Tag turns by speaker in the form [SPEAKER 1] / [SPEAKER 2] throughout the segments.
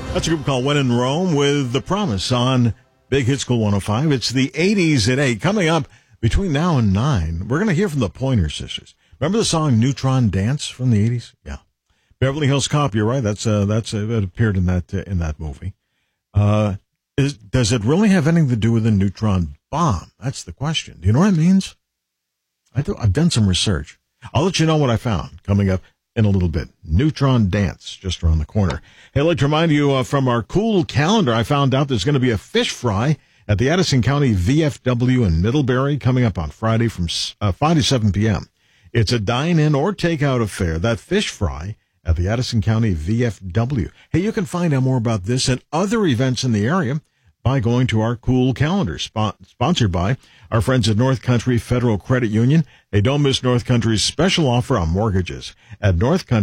[SPEAKER 1] That's a group called When in Rome with The Promise on Big Hit School 105. It's the 80s at 8. Coming up between now and 9, we're going to hear from the Pointer Sisters. Remember the song Neutron Dance from the 80s? Yeah. Beverly Hills Cop, you're right. It appeared in that movie. Does it really have anything to do with a neutron bomb? That's the question. Do you know what it means? I've done some research. I'll let you know what I found coming up in a little bit. Neutron Dance, just around the corner. Hey, I'd like to remind you from our cool calendar, I found out there's going to be a fish fry at the Addison County VFW in Middlebury coming up on Friday from 5 to 7 p.m. It's a dine-in or takeout affair. That fish fry at the Addison County VFW. Hey, you can find out more about this and other events in the area by going to our cool calendar, sponsored by our friends at North Country Federal Credit Union. Hey, don't miss North Country's special offer on mortgages at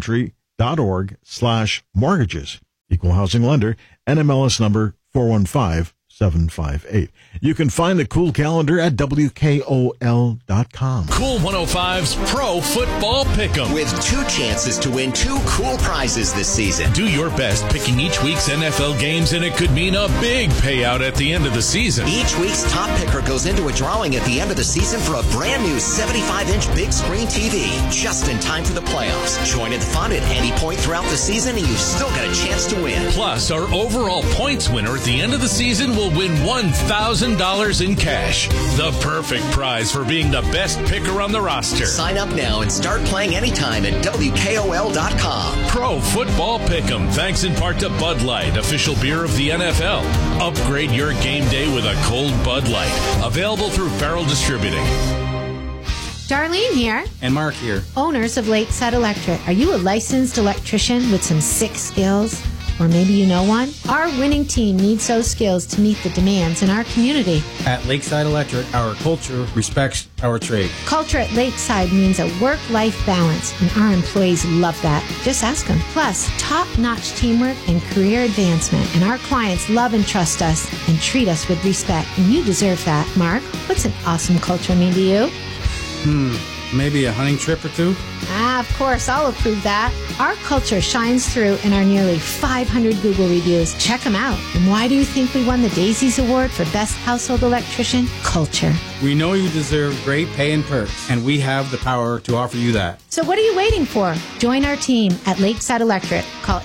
[SPEAKER 1] northcountry.org/mortgages. Equal housing lender, NMLS number 415758. You can find the cool calendar at WKOL.com.
[SPEAKER 2] Cool 105's Pro Football Pick'em.
[SPEAKER 3] With 2 chances to win 2 cool prizes this season.
[SPEAKER 2] Do your best picking each week's NFL games, and it could mean a big payout at the end of the season.
[SPEAKER 3] Each week's top picker goes into a drawing at the end of the season for a brand new 75-inch big screen TV, just in time for the playoffs. Join in the fun at any point throughout the season, and you've still got a chance to win.
[SPEAKER 2] Plus, our overall points winner at the end of the season will win $1,000 in cash. The perfect prize for being the best picker on the roster.
[SPEAKER 3] Sign up now and start playing anytime at WKOL.com.
[SPEAKER 2] Pro Football Pick'em, thanks in part to Bud Light, official beer of the NFL. Upgrade your game day with a cold Bud Light. Available through Farrell Distributing.
[SPEAKER 4] Darlene here.
[SPEAKER 5] And Mark here.
[SPEAKER 4] Owners of Lakeside Electric. Are you a licensed electrician with some sick skills? Or maybe you know one? Our winning team needs those skills to meet the demands in our community.
[SPEAKER 5] At Lakeside Electric, our culture respects our trade.
[SPEAKER 4] Culture at Lakeside means a work-life balance, and our employees love that. Just ask them. Plus, top-notch teamwork and career advancement, and our clients love and trust us and treat us with respect, and you deserve that. Mark, what's an awesome culture mean to you?
[SPEAKER 5] Maybe a hunting trip or 2?
[SPEAKER 4] Of course, I'll approve that. Our culture shines through in our nearly 500 Google reviews. Check them out. And why do you think we won the Daisies Award for Best Household Electrician? Culture.
[SPEAKER 5] We know you deserve great pay and perks, and we have the power to offer you that.
[SPEAKER 4] So what are you waiting for? Join our team at Lakeside Electric. Call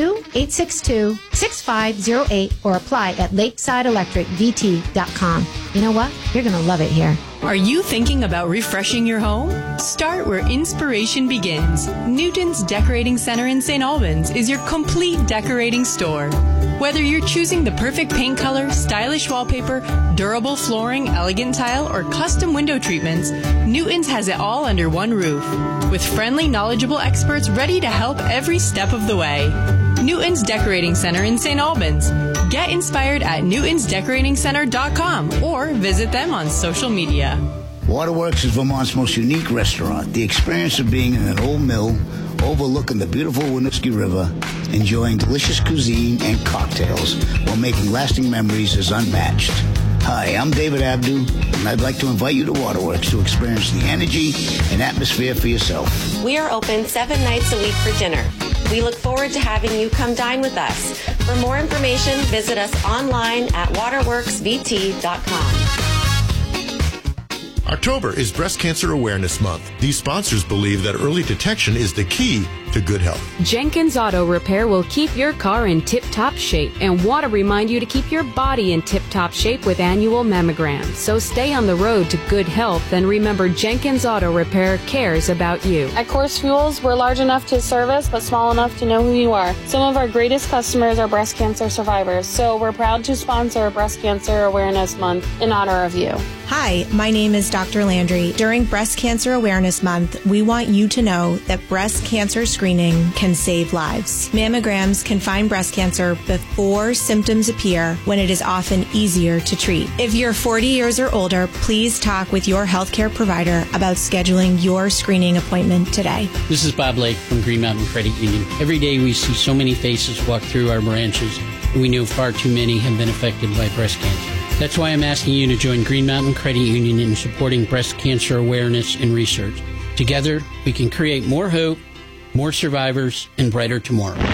[SPEAKER 4] 802-862-6508 or apply at lakesideelectricvt.com. You know what? You're going to love it here.
[SPEAKER 6] Are you thinking about refreshing your home? Start where inspiration begins. Newton's Decorating Center in St. Albans is your complete decorating store. Whether you're choosing the perfect paint color, stylish wallpaper, durable flooring, elegant tile, or custom window treatments, Newton's has it all under one roof. With friendly, knowledgeable experts ready to help every step of the way. Newton's Decorating Center in St. Albans. Get inspired at newtonsdecoratingcenter.com or visit them on social media.
[SPEAKER 7] Waterworks is Vermont's most unique restaurant. The experience of being in an old mill overlooking the beautiful Winooski River, enjoying delicious cuisine and cocktails while making lasting memories is unmatched. Hi, I'm David Abdu, and I'd like to invite you to Waterworks to experience the energy and atmosphere for yourself.
[SPEAKER 8] We are open 7 nights a week for dinner. We look forward to having you come dine with us. For more information, visit us online at waterworksvt.com.
[SPEAKER 9] October is Breast Cancer Awareness Month. These sponsors believe that early detection is the key to good health.
[SPEAKER 10] Jenkins Auto Repair will keep your car in tip-top shape and want to remind you to keep your body in tip-top shape with annual mammograms. So stay on the road to good health and remember Jenkins Auto Repair cares about you.
[SPEAKER 11] At Course Fuels, we're large enough to service but small enough to know who you are. Some of our greatest customers are breast cancer survivors, so we're proud to sponsor Breast Cancer Awareness Month in honor of you.
[SPEAKER 12] Hi, my name is Dr. Landry. During Breast Cancer Awareness Month, we want you to know that breast cancer screening can save lives. Mammograms can find breast cancer before symptoms appear, when it is often easier to treat. If you're 40 years or older, please talk with your healthcare provider about scheduling your screening appointment today.
[SPEAKER 13] This is Bob Lake from Green Mountain Credit Union. Every day we see so many faces walk through our branches, and we know far too many have been affected by breast cancer. That's why I'm asking you to join Green Mountain Credit Union in supporting breast cancer awareness and research. Together, we can create more hope, more survivors, and brighter tomorrow.